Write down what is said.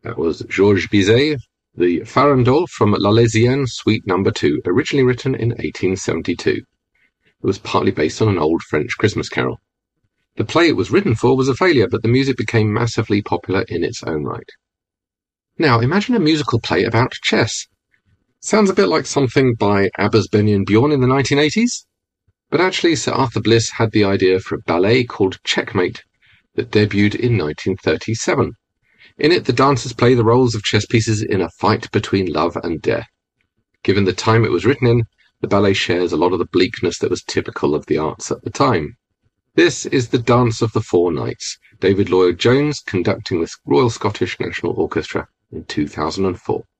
That was Georges Bizet, the Farandole from La Lésienne Suite No. 2, originally written in 1872. It was partly based on an old French Christmas carol. The play it was written for was a failure, but the music became massively popular in its own right. Now, imagine a musical play about chess. Sounds a bit like something by Abbas Benyon Bjorn in the 1980s? But actually, Sir Arthur Bliss had the idea for a ballet called Checkmate that debuted in 1937. In it, the dancers play the roles of chess pieces in a fight between love and death. Given the time it was written in, the ballet shares a lot of the bleakness that was typical of the arts at the time. This is The Dance of the Four Knights, David Lloyd-Jones conducting the Royal Scottish National Orchestra in 2004.